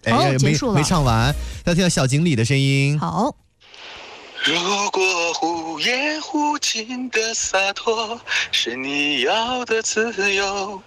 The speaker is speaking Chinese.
结束了， 没唱完，要听到小经理的声音。 好。 如果忽远忽近的洒脱是你要的自由，